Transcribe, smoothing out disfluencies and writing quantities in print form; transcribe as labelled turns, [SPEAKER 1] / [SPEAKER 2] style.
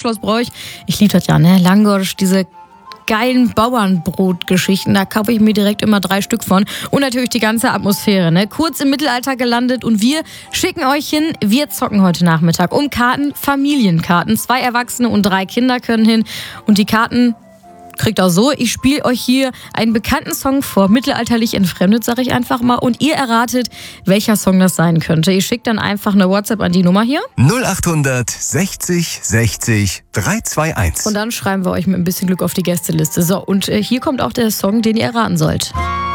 [SPEAKER 1] Schloss Bräuch. Ich liebe das ja, ne? Langosch, diese geilen Bauernbrotgeschichten, da kaufe ich mir direkt immer 3 Stück von. Und natürlich die ganze Atmosphäre, ne? Kurz im Mittelalter gelandet und wir schicken euch hin, wir zocken heute Nachmittag um Karten, Familienkarten. 2 Erwachsene und 3 Kinder können hin und die Karten kriegt auch so, ich spiele euch hier einen bekannten Song vor, mittelalterlich entfremdet, sage ich einfach mal, und ihr erratet, welcher Song das sein könnte. Ihr schickt dann einfach eine WhatsApp an die Nummer hier.
[SPEAKER 2] 0800 60 60 321.
[SPEAKER 1] Und dann schreiben wir euch mit ein bisschen Glück auf die Gästeliste. So, und hier kommt auch der Song, den ihr erraten sollt.